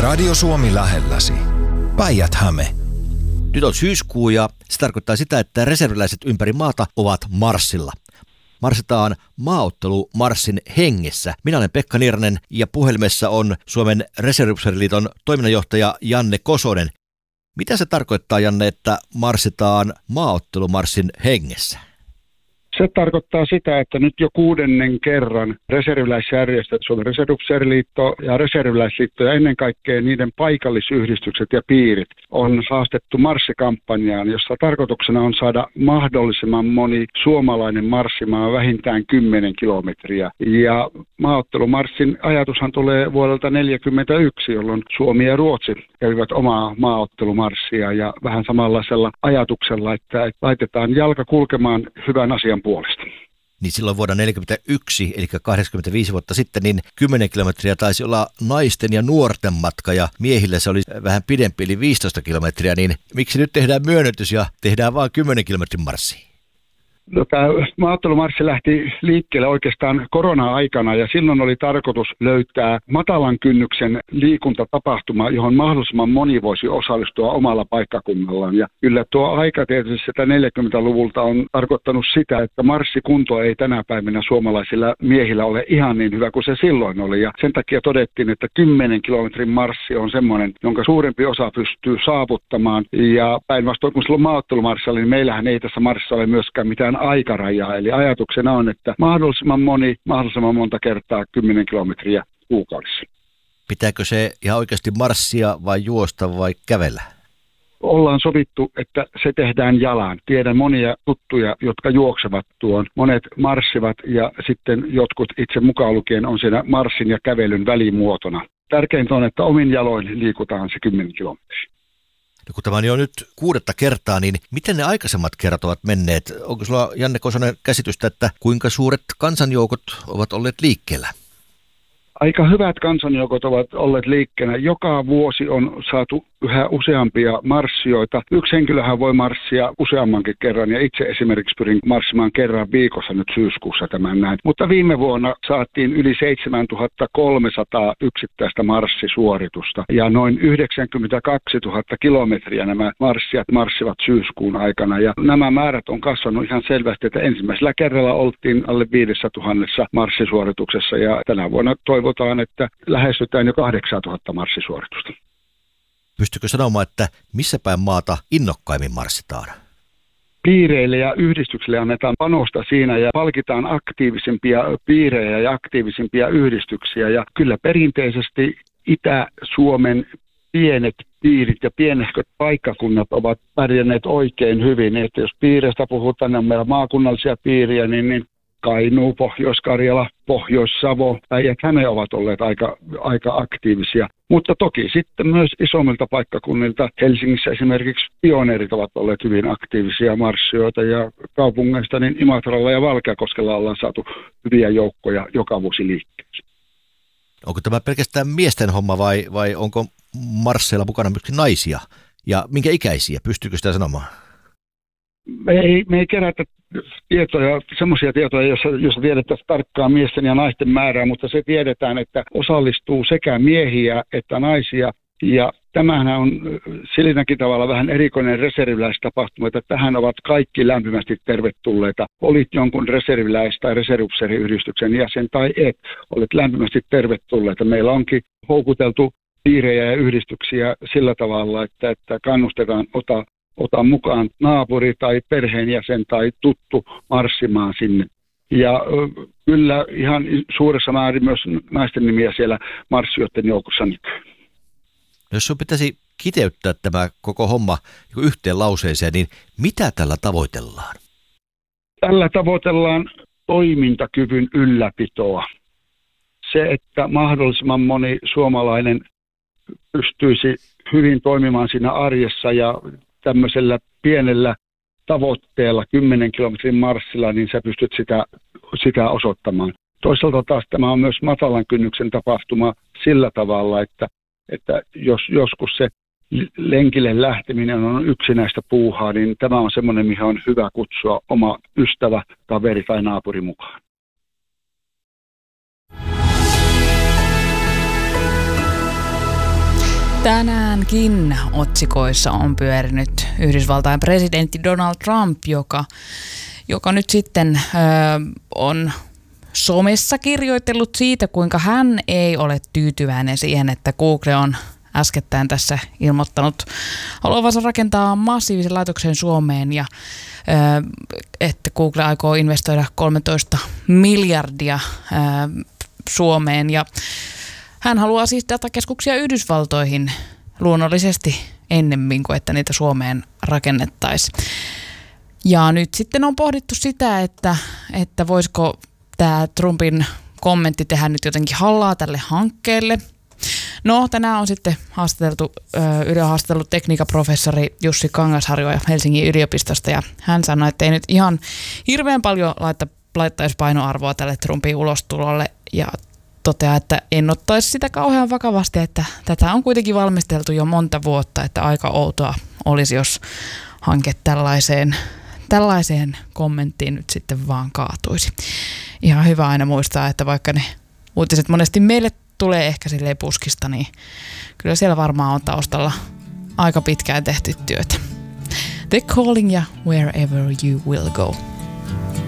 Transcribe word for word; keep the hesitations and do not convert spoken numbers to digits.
Radio Suomi lähelläsi. Päijät-Häme. Nyt on syyskuu ja se tarkoittaa sitä, että reserviläiset ympäri maata ovat marssilla. Marssitaan maaottelu marssin hengessä. Minä olen Pekka Nirnen ja puhelimessa on Suomen Reserviupseeriliiton toiminnanjohtaja Janne Kosonen. Mitä se tarkoittaa, Janne, että marssitaan maaottelumarssin hengessä? Se tarkoittaa sitä, että nyt jo kuudennen kerran reserviläisjärjestöt, Suomen Reserviupseeriliitto ja Reserviläisliitto ja ennen kaikkea niiden paikallisyhdistykset ja piirit on haastettu marssikampanjaan, jossa tarkoituksena on saada mahdollisimman moni suomalainen marssimaan vähintään kymmenen kilometriä. Ja maaottelumarssin ajatushan tulee vuodelta neljäkymmentäyksi, jolloin Suomi ja Ruotsi kävivät omaa maaottelumarssia ja vähän samanlaisella ajatuksella, että laitetaan jalka kulkemaan hyvän asian puolesta. Niin silloin vuonna neljäkymmentäyksi, eli kahdeksankymmentäviisi vuotta sitten, niin kymmenen kilometriä taisi olla naisten ja nuorten matka, ja miehillä se oli vähän pidempi, eli viisitoista kilometriä, niin miksi nyt tehdään myönnytys ja tehdään vain kymmenen kilometrin marssia? No, tämä maaottelumarssi lähti liikkeelle oikeastaan korona-aikana ja silloin oli tarkoitus löytää matalan kynnyksen liikuntatapahtuma, johon mahdollisimman moni voisi osallistua omalla paikkakunnallaan. Ja kyllä tuo aika tietysti sitä neljäkymmentäluvulta on tarkoittanut sitä, että marssikunto ei tänä päivänä suomalaisilla miehillä ole ihan niin hyvä kuin se silloin oli. Ja sen takia todettiin, että kymmenen kilometrin marssi on semmoinen, jonka suurempi osa pystyy saavuttamaan. Ja päinvastoin kun silloin maaottelumarssi oli, niin meillähän ei tässä marssissa ole myöskään mitään aikarajaa. Eli ajatuksena on, että mahdollisimman moni, mahdollisimman monta kertaa kymmenen kilometriä kuukaudessa. Pitääkö se ihan oikeasti marssia vai juosta vai kävellä? Ollaan sovittu, että se tehdään jalan. Tiedän monia tuttuja, jotka juoksevat tuon. Monet marssivat ja sitten jotkut itse mukaan lukien on siinä marssin ja kävelyn välimuotona. Tärkeintä on, että omin jaloin liikutaan se kymmenen kilometriä. No kun tämä on jo nyt kuudetta kertaa, niin miten ne aikaisemmat kerrat ovat menneet? Onko sulla, Janne Kosonen, käsitystä, että kuinka suuret kansanjoukot ovat olleet liikkeellä? Aika hyvät kansanjoukot ovat olleet liikkeellä. Joka vuosi on saatu yhä useampia marssioita. Yksi henkilöhän voi marssia useammankin kerran ja itse esimerkiksi pyrin marssimaan kerran viikossa nyt syyskuussa tämän näin. Mutta viime vuonna saatiin yli seitsemäntuhatta kolmesataa yksittäistä marssisuoritusta ja noin yhdeksänkymmentäkaksituhatta kilometriä nämä marssijat marssivat syyskuun aikana. Ja nämä määrät on kasvanut ihan selvästi, että ensimmäisellä kerralla oltiin alle viidessä tuhannessa marssisuorituksessa ja tänä vuonna toivotaan, että lähestytään jo kahdeksantuhatta marssisuoritusta. Pystytkö sanomaan, että missä päin maata innokkaimmin marssitaan? Piireille ja yhdistyksille annetaan panosta siinä ja palkitaan aktiivisimpia piirejä ja aktiivisimpia yhdistyksiä. Ja kyllä perinteisesti Itä-Suomen pienet piirit ja pienehköt paikkakunnat ovat pärjänneet oikein hyvin. Että jos piireistä puhutaan, niin on meillä maakunnallisia piiriä, niin, niin Kainuu, Pohjois-Karjala, Pohjois-Savo, Päijät-Häme ovat olleet aika, aika aktiivisia. Mutta toki sitten myös isommilta paikkakunnilta, Helsingissä esimerkiksi pioneerit ovat olleet hyvin aktiivisia marssioita ja kaupungeista, niin Imatralla ja Valkeakoskella ollaan saatu hyviä joukkoja joka vuosi liikkeelle. Onko tämä pelkästään miesten homma vai, vai onko marsseilla mukana myöskin naisia ja minkä ikäisiä? Pystyykö sitä sanomaan? Me ei, me ei kerätä tietoja, semmoisia tietoja, joissa, joissa tiedettäisiin tarkkaan miesten ja naisten määrää, mutta se tiedetään, että osallistuu sekä miehiä että naisia. Ja tämähän on silläkin tavalla vähän erikoinen reserviläistapahtuma, että tähän ovat kaikki lämpimästi tervetulleita. Olit jonkun reserviläis- tai reserviupseeriyhdistyksen jäsen tai et, olet lämpimästi tervetulleita. Meillä onkin houkuteltu piirejä ja yhdistyksiä sillä tavalla, että, että kannustetaan ota Ota mukaan naapuri tai perheenjäsen tai tuttu marssimaan sinne. Ja ö, kyllä ihan suuressa määrin myös naisten nimiä siellä marssijoiden joukossa näkyy. Jos sinun pitäisi kiteyttää tämä koko homma yhteen lauseeseen, niin mitä tällä tavoitellaan? Tällä tavoitellaan toimintakyvyn ylläpitoa. Se, että mahdollisimman moni suomalainen pystyisi hyvin toimimaan siinä arjessa ja tämmöisellä pienellä tavoitteella, kymmenen kilometrin marssilla, niin sä pystyt sitä, sitä osoittamaan. Toisaalta taas tämä on myös matalan kynnyksen tapahtuma sillä tavalla, että, että jos joskus se lenkille lähteminen on yksinäistä puuhaa, niin tämä on semmoinen, mihin on hyvä kutsua oma ystävä, kaveri tai naapuri mukaan. Tänäänkin otsikoissa on pyörinyt Yhdysvaltain presidentti Donald Trump, joka, joka nyt sitten ö, on somessa kirjoitellut siitä, kuinka hän ei ole tyytyväinen siihen, että Google on äskettäin tässä ilmoittanut haluavansa rakentaa massiivisen laitoksen Suomeen ja ö, että Google aikoo investoida kolmetoista miljardia ö, Suomeen ja hän haluaa siis datakeskuksia Yhdysvaltoihin luonnollisesti ennemmin kuin että niitä Suomeen rakennettaisiin. Ja nyt sitten on pohdittu sitä, että, että voisiko tämä Trumpin kommentti tehdä nyt jotenkin hallaa tälle hankkeelle. No, tänään on sitten haastateltu, ö, haastatellut tekniikaprofessori Jussi Kangasharjoa Helsingin yliopistosta ja hän sanoi, että ei nyt ihan hirveän paljon laita, laittaisi painoarvoa tälle Trumpin ulostulolle ja toteaa, että en ottaisi sitä kauhean vakavasti, että tätä on kuitenkin valmisteltu jo monta vuotta, että aika outoa olisi, jos hanke tällaiseen, tällaiseen kommenttiin nyt sitten vaan kaatuisi. Ihan hyvä aina muistaa, että vaikka ne uutiset monesti meille tulee ehkä silleen puskista, niin kyllä siellä varmaan on taustalla aika pitkään tehty työtä. The Calling ja Wherever You Will Go.